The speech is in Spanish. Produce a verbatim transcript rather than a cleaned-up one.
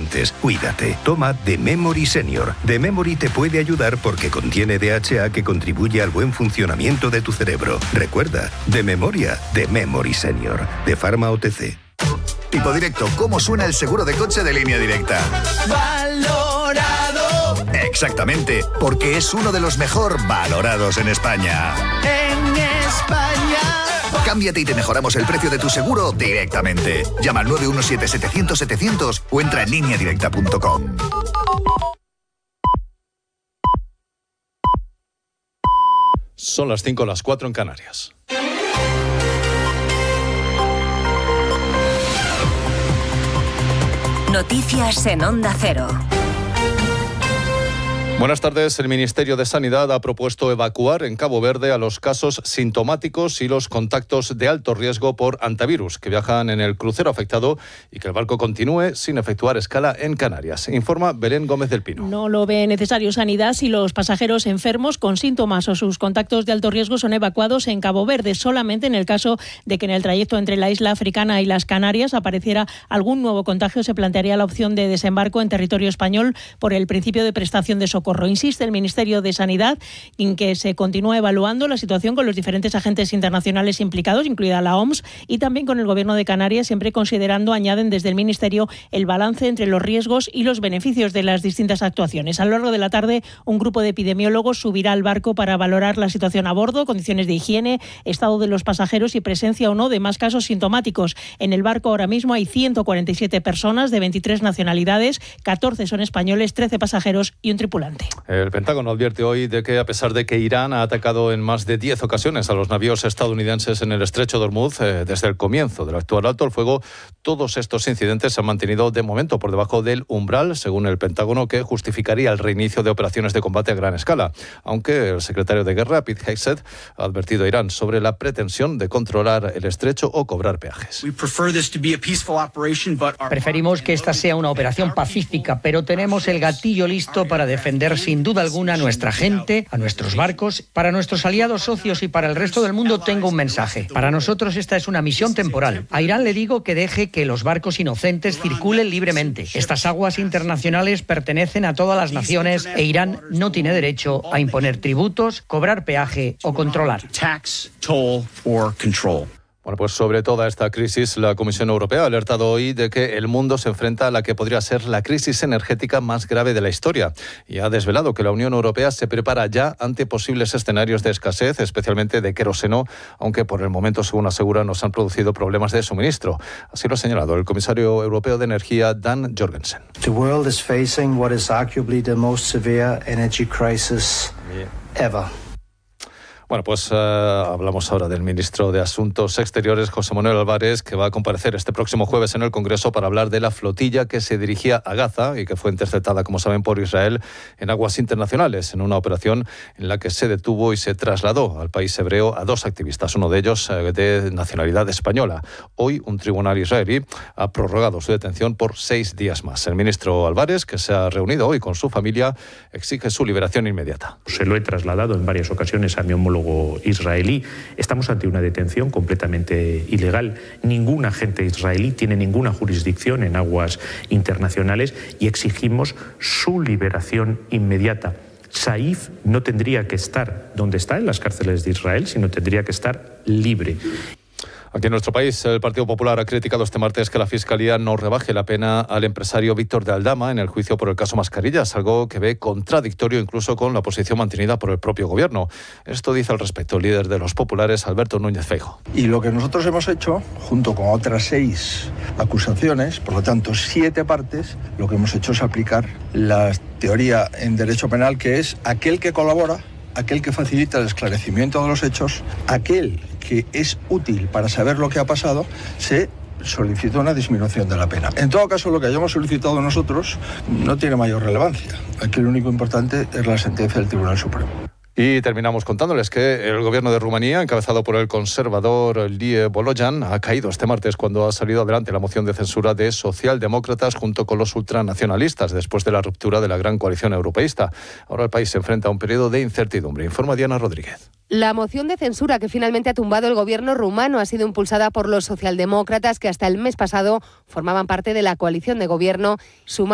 dientes. Cuídate. Toma The Memory Senior. The Memory te puede ayudar porque contiene D H A que contribuye al buen funcionamiento de tu cerebro. Recuerda, de memoria, The Memory Senior. De Pharma O T C. Tipo Directo, ¿cómo suena el seguro de coche de Línea Directa? Valorado. Exactamente, porque es uno de los mejor valorados en España. En España. Cámbiate y te mejoramos el precio de tu seguro directamente. Llama al nueve uno siete setecientos setecientos o entra en línea directa punto com. Son las cinco, las cuatro en Canarias. Noticias en Onda Cero. Buenas tardes. El Ministerio de Sanidad ha propuesto evacuar en Cabo Verde a los casos sintomáticos y los contactos de alto riesgo por antivirus que viajan en el crucero afectado y que el barco continúe sin efectuar escala en Canarias. Informa Belén Gómez del Pino. No lo ve necesario Sanidad si los pasajeros enfermos con síntomas o sus contactos de alto riesgo son evacuados en Cabo Verde, solamente en el caso de que en el trayecto entre la isla africana y las Canarias apareciera algún nuevo contagio, se plantearía la opción de desembarco en territorio español por el principio de prestación de socorro. Insiste el Ministerio de Sanidad en que se continúa evaluando la situación con los diferentes agentes internacionales implicados, incluida la O M S, y también con el Gobierno de Canarias, siempre considerando, añaden desde el Ministerio, el balance entre los riesgos y los beneficios de las distintas actuaciones. A lo largo de la tarde, un grupo de epidemiólogos subirá al barco para valorar la situación a bordo, condiciones de higiene, estado de los pasajeros y presencia o no de más casos sintomáticos. En el barco ahora mismo hay ciento cuarenta y siete personas de veintitrés nacionalidades, catorce son españoles, trece pasajeros y un tripulante. El Pentágono advierte hoy de que, a pesar de que Irán ha atacado en más de diez ocasiones a los navíos estadounidenses en el estrecho de Hormuz, eh, desde el comienzo del actual alto el fuego, todos estos incidentes se han mantenido de momento por debajo del umbral, según el Pentágono, que justificaría el reinicio de operaciones de combate a gran escala. Aunque el secretario de Guerra, Pete Hegseth, ha advertido a Irán sobre la pretensión de controlar el estrecho o cobrar peajes. Preferimos que esta sea una operación pacífica, pero tenemos el gatillo listo para defender sin duda alguna a nuestra gente, a nuestros barcos. Para nuestros aliados, socios y para el resto del mundo tengo un mensaje. Para nosotros esta es una misión temporal. A Irán le digo que deje que los barcos inocentes circulen libremente. Estas aguas internacionales pertenecen a todas las naciones e Irán no tiene derecho a imponer tributos, cobrar peaje o controlar. Bueno, pues sobre toda esta crisis, la Comisión Europea ha alertado hoy de que el mundo se enfrenta a la que podría ser la crisis energética más grave de la historia y ha desvelado que la Unión Europea se prepara ya ante posibles escenarios de escasez, especialmente de queroseno, aunque por el momento, según asegura, no se han producido problemas de suministro. Así lo ha señalado el comisario europeo de Energía, Dan Jorgensen. The world is facing what is arguably the most severe energy crisis ever. Bueno, pues uh, hablamos ahora del ministro de Asuntos Exteriores, José Manuel Álvarez, que va a comparecer este próximo jueves en el Congreso para hablar de la flotilla que se dirigía a Gaza y que fue interceptada, como saben, por Israel en aguas internacionales, en una operación en la que se detuvo y se trasladó al país hebreo a dos activistas, uno de ellos uh, de nacionalidad española. Hoy un tribunal israelí ha prorrogado su detención por seis días más. El ministro Álvarez, que se ha reunido hoy con su familia, exige su liberación inmediata. Se lo he trasladado en varias ocasiones a mi homólogo israelí. Estamos ante una detención completamente ilegal. Ningún agente israelí tiene ninguna jurisdicción en aguas internacionales y exigimos su liberación inmediata. Saif no tendría que estar donde está, en las cárceles de Israel, sino tendría que estar libre. Aquí en nuestro país, el Partido Popular ha criticado este martes que la Fiscalía no rebaje la pena al empresario Víctor de Aldama en el juicio por el caso Mascarillas, algo que ve contradictorio incluso con la posición mantenida por el propio Gobierno. Esto dice al respecto el líder de los populares, Alberto Núñez Feijóo. Y lo que nosotros hemos hecho, junto con otras seis acusaciones, por lo tanto siete partes, lo que hemos hecho es aplicar la teoría en derecho penal, que es aquel que colabora, aquel que facilita el esclarecimiento de los hechos, aquel que es útil para saber lo que ha pasado, se solicita una disminución de la pena. En todo caso, lo que hayamos solicitado nosotros no tiene mayor relevancia. Aquí lo único importante es la sentencia del Tribunal Supremo. Y terminamos contándoles que el gobierno de Rumanía, encabezado por el conservador Lie Bolojan, ha caído este martes cuando ha salido adelante la moción de censura de socialdemócratas junto con los ultranacionalistas después de la ruptura de la gran coalición europeísta. Ahora el país se enfrenta a un periodo de incertidumbre. Informa Diana Rodríguez. La moción de censura que finalmente ha tumbado el gobierno rumano ha sido impulsada por los socialdemócratas que hasta el mes pasado formaban parte de la coalición de gobierno. Suma